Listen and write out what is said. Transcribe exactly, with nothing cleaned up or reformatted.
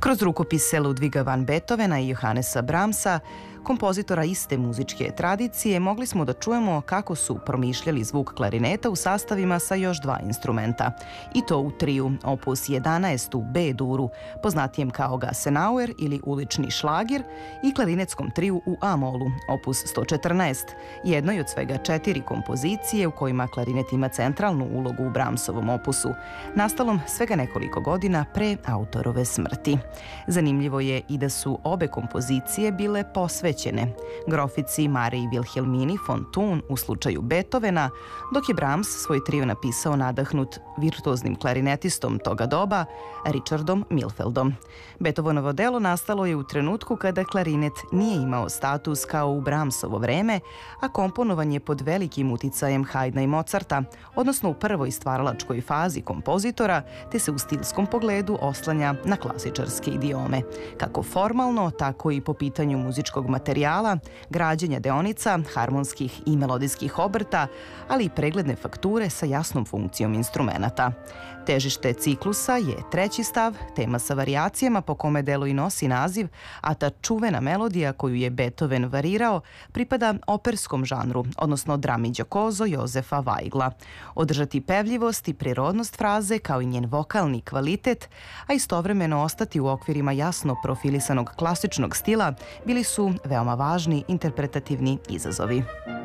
Kroz rukopise Ludviga van Beethovena i Johannesa Brahmsa, kompozitora iste muzičke tradicije, mogli smo da čujemo kako su promišljali zvuk klarineta u sastavima sa još dva instrumenta. I to u triju, opus jedanaest u B duru, poznatijem kao Gassenauer ili ulični šlagir, i klarinetskom triju u A molu, opus sto četrnaest, jednoj od svega četiri kompozicije u kojima klarinet ima centralnu ulogu u Brahmsovom opusu, nastalom svega nekoliko godina pre autorove smrti. Zanimljivo je i da su obe kompozicije bile posvećene grofici Mariji Wilhelmini von Thun u slučaju Beethovena, dok je Brahms svoj trio napisao nadahnut virtuoznim klarinetistom toga doba, Richardom Milfeldom. Beethovenovo delo nastalo je u trenutku kada klarinet nije imao status kao u Brahmsovo vreme, a komponovan je pod velikim uticajem Haydna i Mozarta, odnosno u prvoj stvaralačkoj fazi kompozitora, te se u stilskom pogledu oslanja na klasičarske idiome, kako formalno, tako i po pitanju muzičkog materijala, građenja deonica, harmonskih i melodijskih obrta, ali i pregledne fakture sa jasnom funkcijom instrumenata. Težište ciklusa je treći stav, tema sa varijacijama po kome delo i nosi naziv, a ta čuvena melodija koju je Beethoven varirao pripada operskom žanru, odnosno drami giocoso Jozefa Weigla. Održati pevljivost i prirodnost fraze kao i njen vokalni kvalitet, a istovremeno ostati u okvirima jasno profilisanog klasičnog stila, bili su veoma važni interpretativni izazovi.